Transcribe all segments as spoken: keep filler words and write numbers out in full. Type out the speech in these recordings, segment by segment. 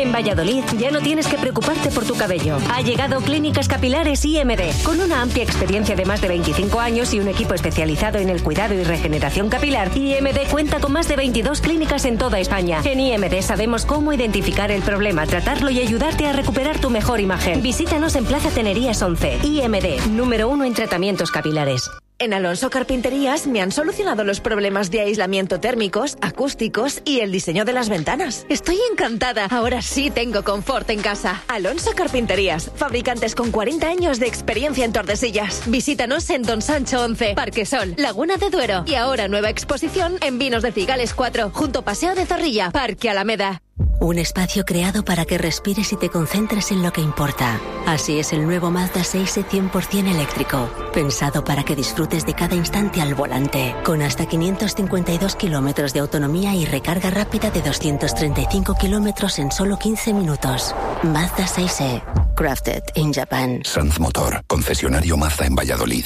En Valladolid ya no tienes que preocuparte por tu cabello. Ha llegado Clínicas Capilares I M D, con una amplia experiencia de más de veinticinco años y un equipo especializado en el cuidado y regeneración capilar. I M D cuenta con más de veintidós clínicas en toda España. En I M D sabemos cómo identificar el problema, tratarlo y ayudarte a recuperar tu mejor imagen. Visítanos en Plaza Tenerías once. I M D, número uno en tratamientos capilares. En Alonso Carpinterías me han solucionado los problemas de aislamiento térmicos, acústicos y el diseño de las ventanas. Estoy encantada. Ahora sí tengo confort en casa. Alonso Carpinterías, fabricantes con cuarenta años de experiencia en Tordesillas. Visítanos en Don Sancho once, Parque Sol, Laguna de Duero. Y ahora nueva exposición en Vinos de Cigales cuatro, junto a Paseo de Zorrilla, Parque Alameda. Un espacio creado para que respires y te concentres en lo que importa. Así es el nuevo Mazda seis e cien por ciento eléctrico, pensado para que disfrutes de cada instante al volante, con hasta quinientos cincuenta y dos kilómetros de autonomía y recarga rápida de doscientos treinta y cinco kilómetros en solo quince minutos. Mazda seis e, crafted in Japan. Sanz Motor, concesionario Mazda en Valladolid.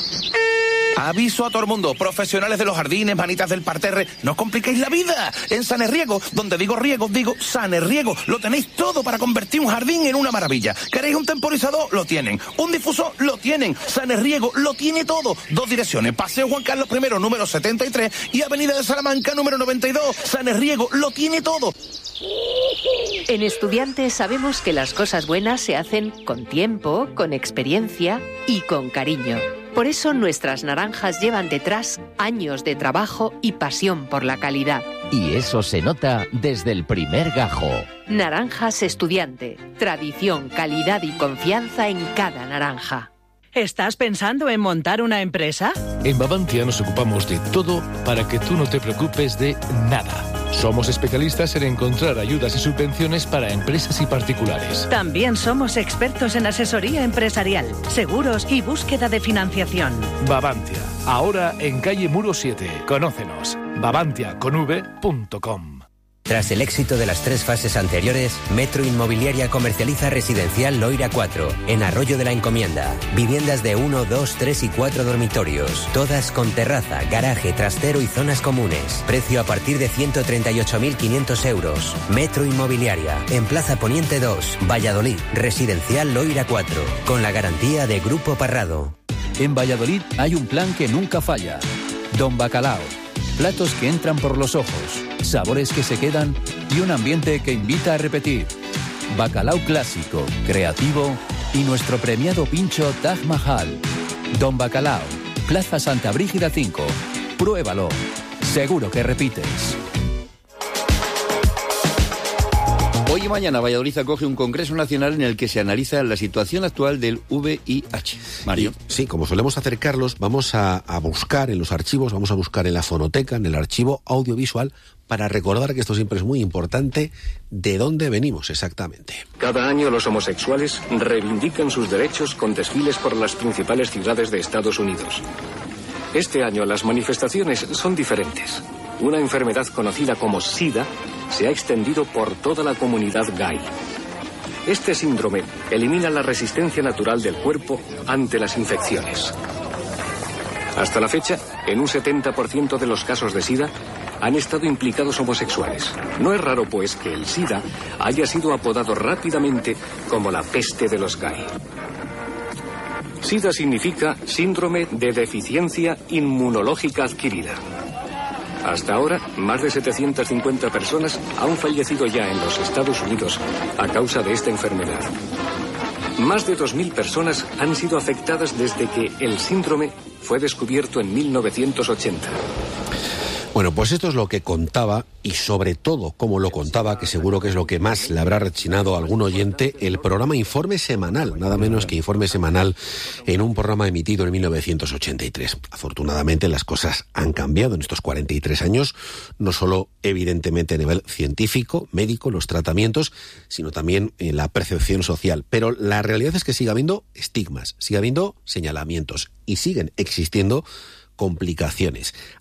Aviso a todo el mundo, profesionales de los jardines, manitas del parterre, no os compliquéis la vida. En Sanerriego, donde digo riego, digo Sanerriego, lo tenéis todo para convertir un jardín en una maravilla. ¿Queréis un temporizador? Lo tienen. ¿Un difusor? Lo tienen. Sanerriego lo tiene todo. Dos direcciones, Paseo Juan Carlos primero, número setenta y tres, y Avenida de Salamanca, número noventa y dos. Sanerriego lo tiene todo. En Estudiantes sabemos que las cosas buenas se hacen con tiempo, con experiencia y con cariño. Por eso nuestras naranjas llevan detrás años de trabajo y pasión por la calidad. Y eso se nota desde el primer gajo. Naranjas Estudiante. Tradición, calidad y confianza en cada naranja. ¿Estás pensando en montar una empresa? En Babantia nos ocupamos de todo para que tú no te preocupes de nada. Somos especialistas en encontrar ayudas y subvenciones para empresas y particulares. También somos expertos en asesoría empresarial, seguros y búsqueda de financiación. Babantia, ahora en calle Muro siete. Conócenos. babantia con v punto com. Tras el éxito de las tres fases anteriores, Metro Inmobiliaria comercializa Residencial Loira cuatro, en Arroyo de la Encomienda. Viviendas de uno, dos, tres y cuatro dormitorios, todas con terraza, garaje, trastero y zonas comunes. Precio a partir de ciento treinta y ocho mil quinientos euros. Metro Inmobiliaria, en Plaza Poniente dos, Valladolid. Residencial Loira cuatro, con la garantía de Grupo Parrado. En Valladolid hay un plan que nunca falla. Don Bacalao. Platos que entran por los ojos, sabores que se quedan y un ambiente que invita a repetir. Bacalao clásico, creativo y nuestro premiado pincho Taj Mahal. Don Bacalao, Plaza Santa Brígida cinco. Pruébalo. Seguro que repites. Hoy y mañana Valladolid acoge un congreso nacional en el que se analiza la situación actual del V I H. Mario. Y, sí, como solemos hacer, Carlos, vamos a, a buscar en los archivos, vamos a buscar en la fonoteca, en el archivo audiovisual, para recordar que esto siempre es muy importante, de dónde venimos exactamente. Cada año los homosexuales reivindican sus derechos con desfiles por las principales ciudades de Estados Unidos. Este año las manifestaciones son diferentes. Una enfermedad conocida como SIDA se ha extendido por toda la comunidad gay. Este síndrome elimina la resistencia natural del cuerpo ante las infecciones. Hasta la fecha, en un setenta por ciento de los casos de SIDA han estado implicados homosexuales. No es raro, pues, que el SIDA haya sido apodado rápidamente como la peste de los gay. SIDA significa síndrome de deficiencia inmunológica adquirida. Hasta ahora, más de setecientas cincuenta personas han fallecido ya en los Estados Unidos a causa de esta enfermedad. Más de dos mil personas han sido afectadas desde que el síndrome fue descubierto en mil novecientos ochenta. Bueno, pues esto es lo que contaba, y sobre todo cómo lo contaba, que seguro que es lo que más le habrá rechinado a algún oyente, el programa Informe Semanal, nada menos que Informe Semanal, en un programa emitido en mil novecientos ochenta y tres. Afortunadamente las cosas han cambiado en estos cuarenta y tres años, no solo evidentemente a nivel científico, médico, los tratamientos, sino también en la percepción social. Pero la realidad es que sigue habiendo estigmas, sigue habiendo señalamientos y siguen existiendo complicaciones.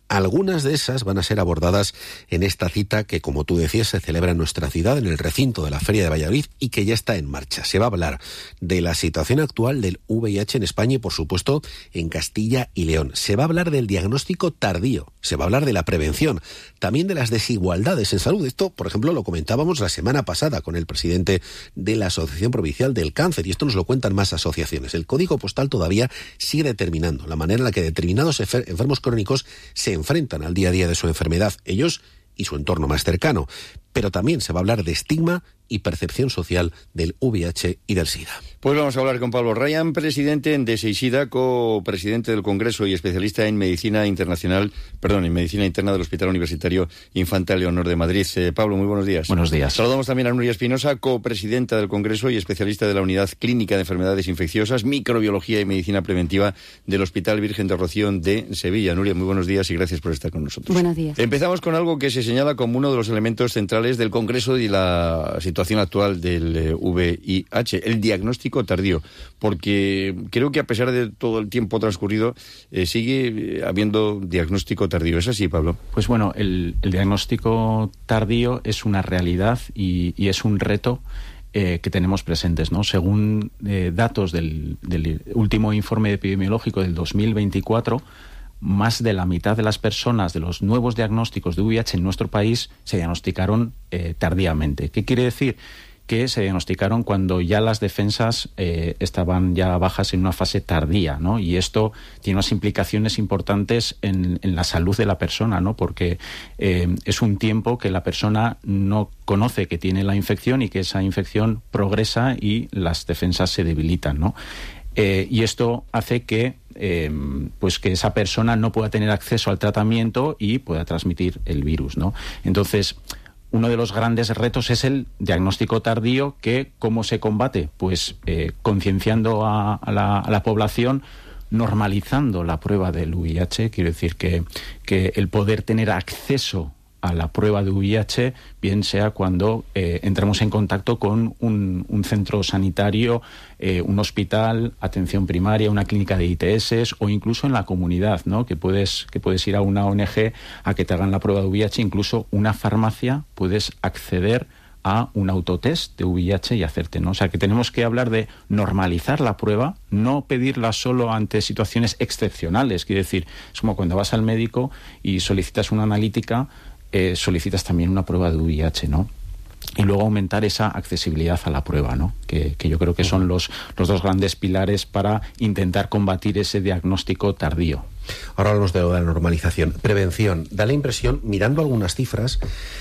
Algunas de esas van a ser abordadas en esta cita que, como tú decías, se celebra en nuestra ciudad, en el recinto de la Feria de Valladolid, y que ya está en marcha. Se va a hablar de la situación actual del V I H en España y, por supuesto, en Castilla y León. Se va a hablar del diagnóstico tardío, se va a hablar de la prevención, también de las desigualdades en salud. Esto, por ejemplo, lo comentábamos la semana pasada con el presidente de la Asociación Provincial del Cáncer, y esto nos lo cuentan más asociaciones. El código postal todavía sigue determinando la manera en la que determinados enfermos crónicos se enfrentan al día a día de su enfermedad, ellos y su entorno más cercano. Pero también se va a hablar de estigma y percepción social del V I H y del SIDA. Pues vamos a hablar con Pablo Ryan, presidente de SEISIDA, copresidente del Congreso y especialista en medicina internacional, perdón, en medicina interna del Hospital Universitario Infanta Leonor de Madrid. Eh, Pablo, muy buenos días. Buenos días. Saludamos también a Nuria Espinosa, copresidenta del Congreso y especialista de la Unidad Clínica de Enfermedades Infecciosas, Microbiología y Medicina Preventiva del Hospital Virgen de Rocío de Sevilla. Nuria, muy buenos días y gracias por estar con nosotros. Buenos días. Empezamos con algo que se señala como uno de los elementos centrales del Congreso y la situación actual del eh, V I H, el diagnóstico tardío, porque creo que a pesar de todo el tiempo transcurrido eh, sigue habiendo diagnóstico tardío. ¿Es así, Pablo? Pues bueno, el, el diagnóstico tardío es una realidad y, y es un reto eh, que tenemos presentes, ¿no? Según eh, datos del, del último informe epidemiológico del dos mil veinticuatro, más de la mitad de las personas de los nuevos diagnósticos de V I H en nuestro país se diagnosticaron eh, tardíamente. ¿Qué quiere decir? Que se diagnosticaron cuando ya las defensas eh, estaban ya bajas en una fase tardía, ¿no? Y esto tiene unas implicaciones importantes en, en la salud de la persona, ¿no? Porque eh, es un tiempo que la persona no conoce que tiene la infección y que esa infección progresa y las defensas se debilitan, ¿no? Eh, y esto hace que eh, pues que esa persona no pueda tener acceso al tratamiento y pueda transmitir el virus, ¿no? Entonces, uno de los grandes retos es el diagnóstico tardío, que ¿cómo se combate? Pues eh, concienciando a, a, la, a la población, normalizando la prueba del V I H. Quiero decir que, que el poder tener acceso a la prueba de V I H, bien sea cuando eh, entramos en contacto con un, un centro sanitario, eh, un hospital, atención primaria, una clínica de I T S o incluso en la comunidad, ¿no? Que puedes, que puedes ir a una O N G a que te hagan la prueba de V I H, incluso una farmacia puedes acceder a un autotest de V I H y hacerte, ¿no? O sea, que tenemos que hablar de normalizar la prueba, no pedirla solo ante situaciones excepcionales. Quiero decir, es como cuando vas al médico y solicitas una analítica, Eh, solicitas también una prueba de V I H, ¿no? Y luego aumentar esa accesibilidad a la prueba, ¿no? Que, que yo creo que son los, los dos grandes pilares para intentar combatir ese diagnóstico tardío. Ahora hablamos de la normalización. Prevención. Da la impresión, mirando algunas cifras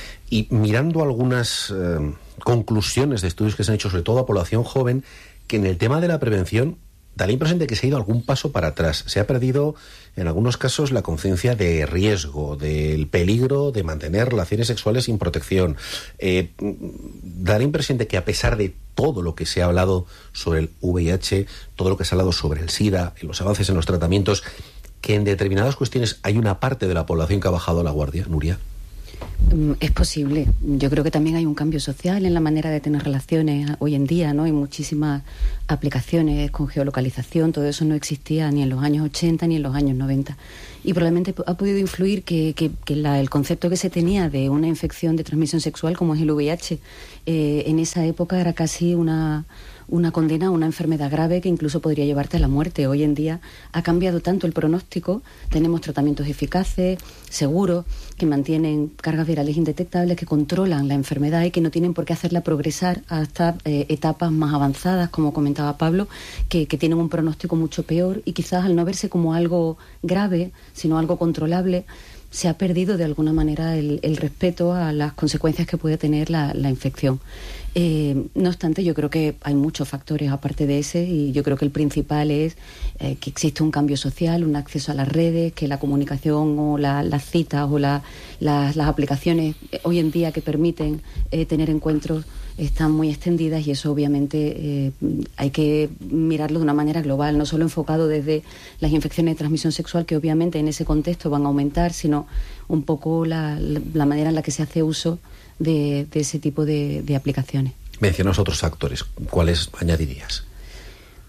y mirando algunas eh, conclusiones de estudios que se han hecho, sobre todo a población joven, que en el tema de la prevención da la impresión de que se ha ido algún paso para atrás. Se ha perdido, en algunos casos, la conciencia de riesgo, del peligro de mantener relaciones sexuales sin protección. Eh, da la impresión de que, a pesar de todo lo que se ha hablado sobre el V I H, todo lo que se ha hablado sobre el SIDA, los avances en los tratamientos, que en determinadas cuestiones hay una parte de la población que ha bajado la guardia. Nuria. Es posible. Yo creo que también hay un cambio social en la manera de tener relaciones hoy en día, ¿no? Hay muchísimas aplicaciones con geolocalización, todo eso no existía ni en los años ochenta ni en los años noventa. Y probablemente ha podido influir que, que, que la, el concepto que se tenía de una infección de transmisión sexual, como es el V I H, eh, en esa época era casi una... una condena a una enfermedad grave que incluso podría llevarte a la muerte. Hoy en día ha cambiado tanto el pronóstico, tenemos tratamientos eficaces, seguros, que mantienen cargas virales indetectables, que controlan la enfermedad y que no tienen por qué hacerla progresar hasta eh, etapas más avanzadas, como comentaba Pablo, que, que tienen un pronóstico mucho peor y quizás al no verse como algo grave, sino algo controlable, se ha perdido de alguna manera el, el respeto a las consecuencias que puede tener la, la infección. Eh, no obstante, yo creo que hay muchos factores aparte de ese y yo creo que el principal es eh, que existe un cambio social, un acceso a las redes, que la comunicación o la, las citas o la, la, las aplicaciones eh, hoy en día que permiten eh, tener encuentros están muy extendidas y eso obviamente eh, hay que mirarlo de una manera global, no solo enfocado desde las infecciones de transmisión sexual, que obviamente en ese contexto van a aumentar, sino un poco la, la manera en la que se hace uso de, de ese tipo de, de aplicaciones. Mencionas otros factores, ¿cuáles añadirías?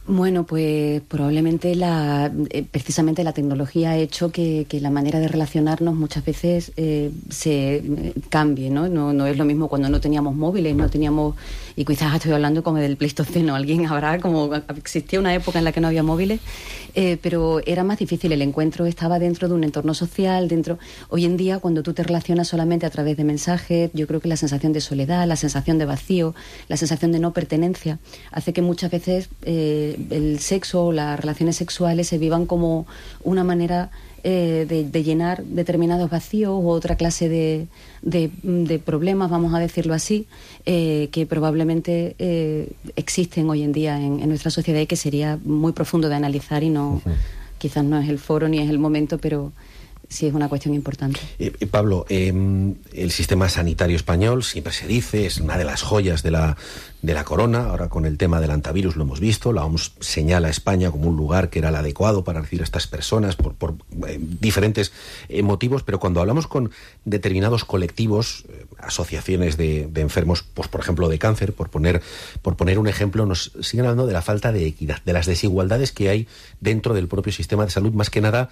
Bueno, pues probablemente la, eh, precisamente la tecnología ha hecho que, que la manera de relacionarnos muchas veces eh, se eh, cambie, ¿no? ¿no? No es lo mismo cuando no teníamos móviles, no teníamos, y quizás estoy hablando como del Pleistoceno, alguien habrá, como existía una época en la que no había móviles, eh, pero era más difícil, el encuentro estaba dentro de un entorno social, dentro. Hoy en día, cuando tú te relacionas solamente a través de mensajes, yo creo que la sensación de soledad, la sensación de vacío, la sensación de no pertenencia, hace que muchas veces eh, el sexo o las relaciones sexuales se vivan como una manera eh, de, de llenar determinados vacíos u otra clase de, de, de problemas, vamos a decirlo así, eh, que probablemente eh, existen hoy en día en, en nuestra sociedad y que sería muy profundo de analizar y no, uh-huh. quizás no es el foro ni es el momento, pero sí es una cuestión importante. Eh, Pablo, eh, el sistema sanitario español, siempre se dice, es una de las joyas de la, de la corona. Ahora con el tema del antivirus lo hemos visto. La O M S señala a España como un lugar que era el adecuado para recibir a estas personas por, por eh, diferentes eh, motivos, pero cuando hablamos con determinados colectivos, eh, asociaciones de, de enfermos, pues por ejemplo de cáncer, por poner, por poner un ejemplo, nos siguen hablando de la falta de equidad, de las desigualdades que hay dentro del propio sistema de salud. Más que nada,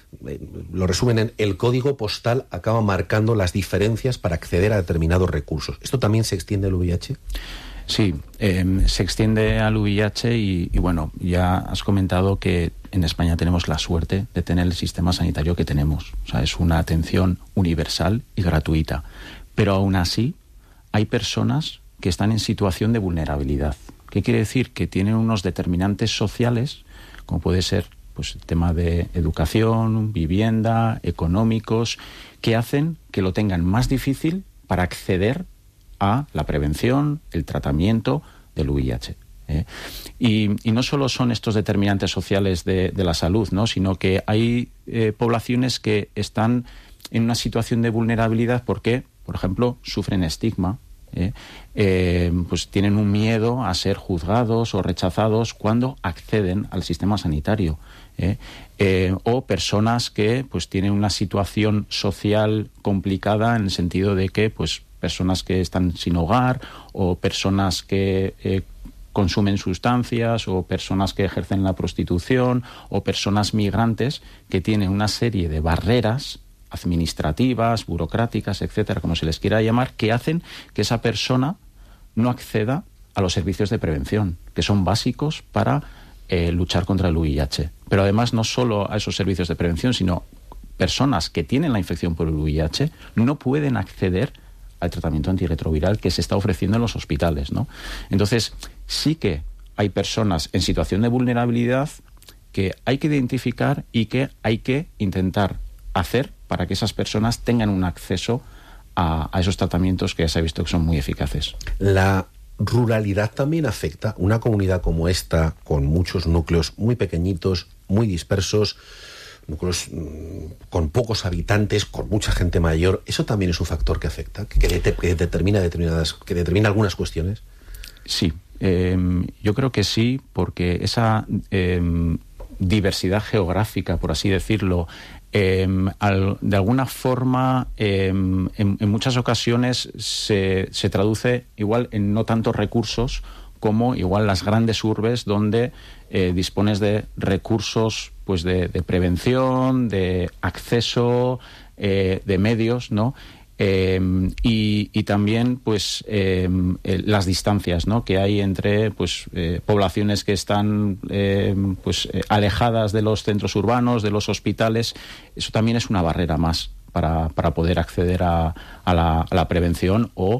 lo resumen en el código postal acaba marcando las diferencias para acceder a determinados recursos. ¿Esto también se extiende al V I H? Sí, eh, se extiende al V I H y, y bueno, ya has comentado que en España tenemos la suerte de tener el sistema sanitario que tenemos. O sea, es una atención universal y gratuita. Pero aún así hay personas que están en situación de vulnerabilidad. ¿Qué quiere decir? Que tienen unos determinantes sociales, como puede ser pues el tema de educación, vivienda, económicos, que hacen que lo tengan más difícil para acceder a la prevención, el tratamiento del V I H. ¿eh? Y, y no solo son estos determinantes sociales de, de la salud, ¿no? Sino que hay eh, poblaciones que están en una situación de vulnerabilidad porque, por ejemplo, sufren estigma, ¿eh? Eh, pues tienen un miedo a ser juzgados o rechazados cuando acceden al sistema sanitario. ¿eh? Eh, o personas que pues tienen una situación social complicada en el sentido de que pues personas que están sin hogar o personas que eh, consumen sustancias o personas que ejercen la prostitución o personas migrantes que tienen una serie de barreras administrativas, burocráticas, etcétera, como se les quiera llamar, que hacen que esa persona no acceda a los servicios de prevención, que son básicos para eh, luchar contra el V I H. Pero además no solo a esos servicios de prevención, sino personas que tienen la infección por el V I H no pueden acceder al tratamiento antirretroviral que se está ofreciendo en los hospitales, ¿no? Entonces, sí que hay personas en situación de vulnerabilidad que hay que identificar y que hay que intentar hacer para que esas personas tengan un acceso a, a esos tratamientos que ya se ha visto que son muy eficaces. La ruralidad también afecta. Una comunidad como esta, con muchos núcleos muy pequeñitos, muy dispersos, núcleos mmm, con pocos habitantes, con mucha gente mayor, ¿eso también es un factor que afecta, que, que, de, que determina determinadas, que determina algunas cuestiones? Sí, eh, yo creo que sí, porque esa eh, diversidad geográfica, por así decirlo, Eh, al, de alguna forma eh, en, en muchas ocasiones se, se traduce igual en no tantos recursos como igual las grandes urbes donde eh, dispones de recursos pues de, de prevención, de acceso, eh, de medios, ¿no? Eh, y, y también pues eh, eh, las distancias, ¿no? que hay entre pues eh, poblaciones que están eh, pues eh, alejadas de los centros urbanos, de los hospitales. Eso también es una barrera más para, para poder acceder a, a, la, a la prevención o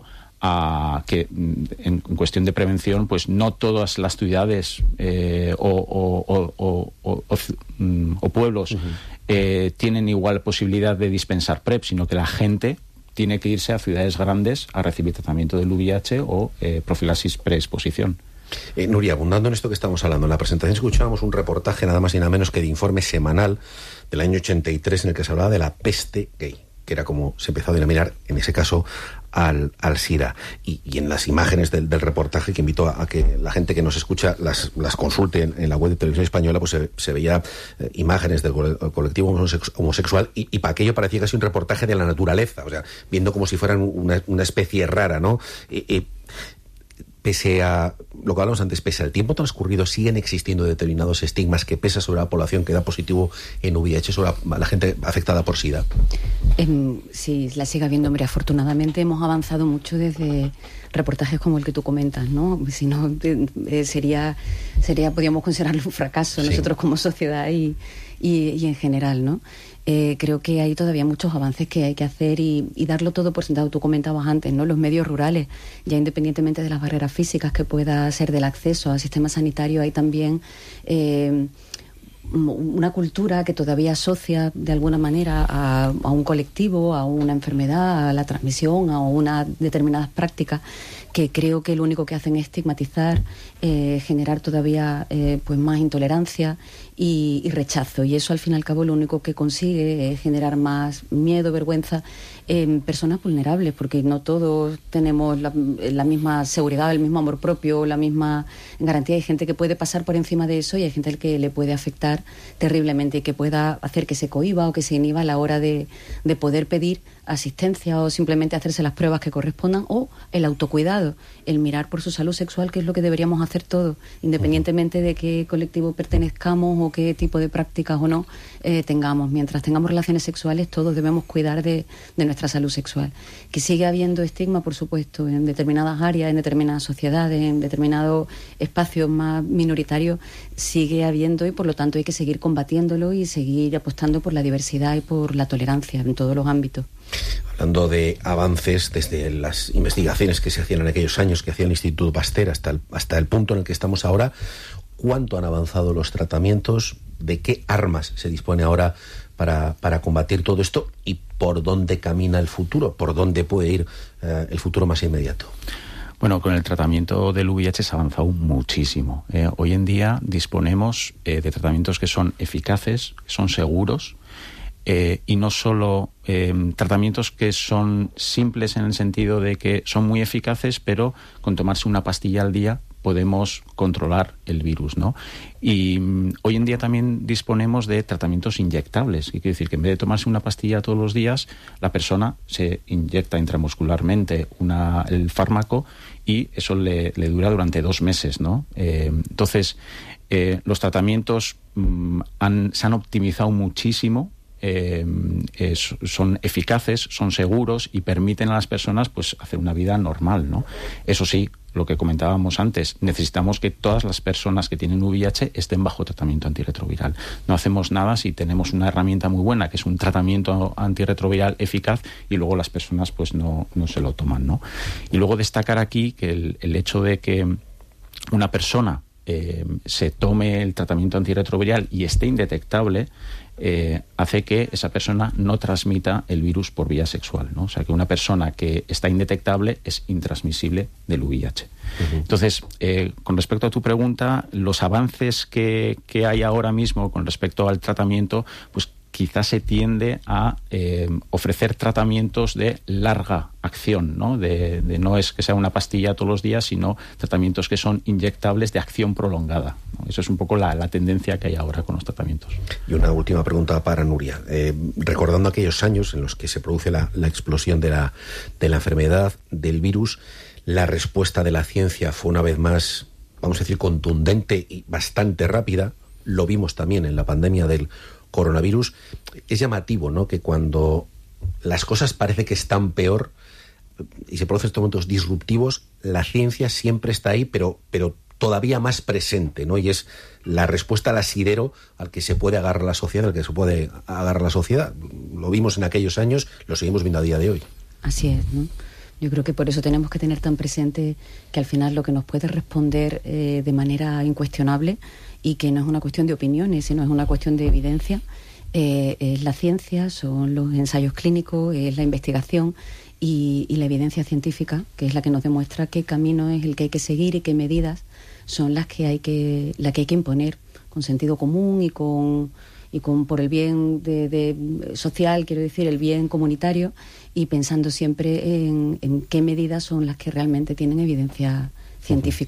a que en, en cuestión de prevención pues no todas las ciudades eh, o, o, o, o, o, o, o pueblos uh-huh. eh, tienen igual posibilidad de dispensar PrEP, sino que la gente tiene que irse a ciudades grandes a recibir tratamiento del V I H o eh, profilaxis preexposición. Eh, Nuria, abundando en esto que estamos hablando, en la presentación escuchábamos un reportaje nada más y nada menos que de Informe Semanal del año ochenta y tres en el que se hablaba de la peste gay, que era como se empezó a denominar en ese caso al, al SIDA. Y, y en las imágenes del, del reportaje, que invito a, a que la gente que nos escucha las, las consulte en, en la web de Televisión Española, pues se, se veía eh, imágenes del colectivo homosexual y, y para aquello parecía casi un reportaje de la naturaleza, o sea, viendo como si fueran una, una especie rara, ¿no? Y, y, pese a lo que hablamos antes, pese al tiempo transcurrido, siguen existiendo determinados estigmas que pesa sobre la población que da positivo en V I H, sobre la, la gente afectada por SIDA. Eh, sí, la sigue habiendo, hombre. Afortunadamente hemos avanzado mucho desde reportajes como el que tú comentas, ¿no? Si no, eh, sería, sería, podríamos considerarlo un fracaso, sí, nosotros como sociedad y, y, y en general, ¿no? Eh, creo que hay todavía muchos avances que hay que hacer y, y darlo todo por sentado. Tú comentabas antes, ¿no? Los medios rurales, ya independientemente de las barreras físicas que pueda ser del acceso al sistema sanitario, hay también eh, una cultura que todavía asocia de alguna manera a, a un colectivo, a una enfermedad, a la transmisión, a unas determinadas prácticas que creo que lo único que hacen es estigmatizar, eh, generar todavía eh, pues más intolerancia y, y rechazo, y eso al fin y al cabo lo único que consigue es generar más miedo, vergüenza en personas vulnerables, porque no todos tenemos la, la misma seguridad, el mismo amor propio, la misma garantía. Hay gente que puede pasar por encima de eso y hay gente al que le puede afectar terriblemente y que pueda hacer que se cohíba o que se inhiba a la hora de, de poder pedir asistencia o simplemente hacerse las pruebas que correspondan, o el autocuidado, el mirar por su salud sexual, que es lo que deberíamos hacer todos, independientemente de qué colectivo pertenezcamos o qué tipo de prácticas o no eh, tengamos. Mientras tengamos relaciones sexuales, todos debemos cuidar de, de nuestra salud sexual. Que sigue habiendo estigma, por supuesto, en determinadas áreas, en determinadas sociedades, en determinados espacios más minoritarios, sigue habiendo, y por lo tanto hay que seguir combatiéndolo y seguir apostando por la diversidad y por la tolerancia en todos los ámbitos. Hablando de avances, desde las investigaciones que se hacían en aquellos años, que hacía el Instituto Pasteur, hasta el, hasta el punto en el que estamos ahora, ¿cuánto han avanzado los tratamientos? ¿De qué armas se dispone ahora para, para combatir todo esto? ¿Y por dónde camina el futuro? ¿Por dónde puede ir eh, el futuro más inmediato? Bueno, con el tratamiento del V I H se ha avanzado muchísimo. Eh, hoy en día disponemos eh, de tratamientos que son eficaces, que son seguros, Eh, y no solo eh, tratamientos que son simples en el sentido de que son muy eficaces, pero con tomarse una pastilla al día podemos controlar el virus, ¿no? Y mm, hoy en día también disponemos de tratamientos inyectables, que quiere decir que en vez de tomarse una pastilla todos los días, la persona se inyecta intramuscularmente una, el fármaco y eso le, le dura durante dos meses, ¿no? Eh, entonces, eh, los tratamientos mm, han, se han optimizado muchísimo. Eh, eh, son eficaces, son seguros y permiten a las personas pues hacer una vida normal, ¿no? Eso sí, lo que comentábamos antes, necesitamos que todas las personas que tienen V I H estén bajo tratamiento antirretroviral. No hacemos nada si tenemos una herramienta muy buena, que es un tratamiento antirretroviral eficaz, y luego las personas pues no, no se lo toman, ¿no? Y luego destacar aquí que el, el hecho de que una persona eh, se tome el tratamiento antirretroviral y esté indetectable, Eh, hace que esa persona no transmita el virus por vía sexual, ¿no? O sea, que una persona que está indetectable es intransmisible del V I H. Uh-huh. Entonces, eh, con respecto a tu pregunta, los avances que, que hay ahora mismo con respecto al tratamiento, pues quizás se tiende a eh, ofrecer tratamientos de larga acción, ¿no? De, de no es que sea una pastilla todos los días, sino tratamientos que son inyectables de acción prolongada, ¿no? Eso es un poco la, la tendencia que hay ahora con los tratamientos. Y una última pregunta para Nuria. Eh, recordando aquellos años en los que se produce la, la explosión de la, de la enfermedad, del virus, la respuesta de la ciencia fue una vez más, vamos a decir, contundente y bastante rápida. Lo vimos también en la pandemia del coronavirus. Es llamativo, ¿no?, que cuando las cosas parece que están peor y se producen estos momentos disruptivos, la ciencia siempre está ahí, pero, pero todavía más presente, ¿no? Y es la respuesta al asidero al que se puede agarrar la sociedad, al que se puede agarrar la sociedad. Lo vimos en aquellos años, lo seguimos viendo a día de hoy. Así es, ¿no? Yo creo que por eso tenemos que tener tan presente que al final lo que nos puede responder eh, de manera incuestionable, y que no es una cuestión de opiniones, sino es una cuestión de evidencia, eh, es la ciencia, son los ensayos clínicos, es la investigación y, y la evidencia científica, que es la que nos demuestra qué camino es el que hay que seguir y qué medidas son las que hay que, las que hay que imponer con sentido común y con, y con por el bien de, de social, quiero decir, el bien comunitario, y pensando siempre en, en qué medidas son las que realmente tienen evidencia científica.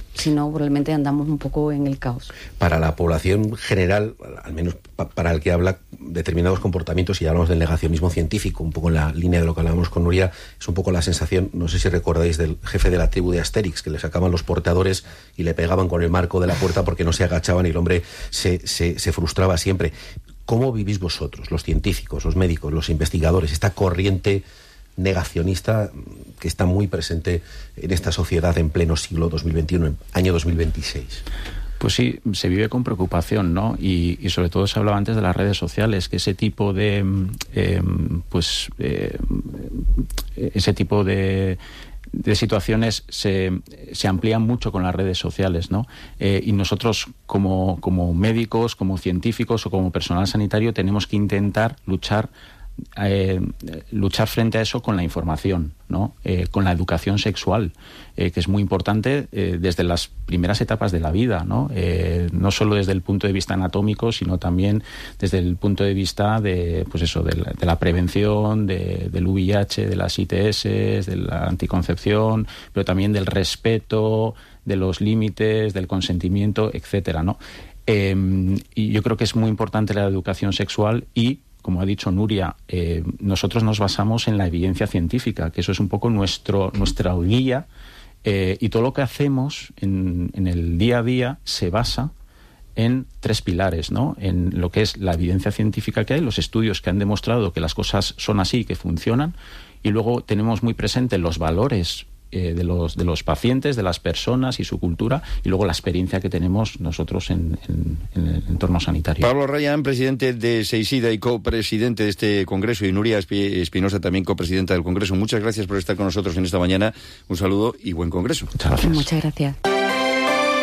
Si no, probablemente andamos un poco en el caos. Para la población general, al menos pa para el que habla, determinados comportamientos, y ya hablamos del negacionismo científico, un poco en la línea de lo que hablábamos con Nuria, es un poco la sensación, no sé si recordáis, del jefe de la tribu de Asterix, que le sacaban los porteadores y le pegaban con el marco de la puerta porque no se agachaban y el hombre se, se, se frustraba siempre. ¿Cómo vivís vosotros, los científicos, los médicos, los investigadores, esta corriente negacionista que está muy presente en esta sociedad en pleno siglo dos mil veintiuno, año dos mil veintiséis? Pues sí, se vive con preocupación, ¿no? Y, y sobre todo se hablaba antes de las redes sociales, que ese tipo de, eh, pues, eh, ese tipo de de situaciones se, se amplían mucho con las redes sociales, ¿no? Eh, y nosotros como, como médicos, como científicos o como personal sanitario tenemos que intentar luchar Eh, luchar frente a eso con la información, ¿no? Eh, con la educación sexual, eh, que es muy importante eh, desde las primeras etapas de la vida, ¿no? Eh, no solo desde el punto de vista anatómico, sino también desde el punto de vista de, pues eso, de la, de la prevención, de, del V I H, de las I T S, de la anticoncepción, pero también del respeto, de los límites, del consentimiento, etcétera, ¿no? Eh, y yo creo que es muy importante la educación sexual y, como ha dicho Nuria, eh, nosotros nos basamos en la evidencia científica, que eso es un poco nuestro, nuestra guía, eh, y todo lo que hacemos en, en el día a día se basa en tres pilares, ¿no? En lo que es la evidencia científica que hay, los estudios que han demostrado que las cosas son así, que funcionan, y luego tenemos muy presente los valores Eh, de los de los pacientes, de las personas y su cultura, y luego la experiencia que tenemos nosotros en, en, en el entorno sanitario. Pablo Rayán, presidente de SEISIDA y copresidente de este congreso, y Nuria Espinosa, también copresidenta del congreso. Muchas gracias por estar con nosotros en esta mañana. Un saludo y buen congreso. Muchas gracias. Muchas gracias.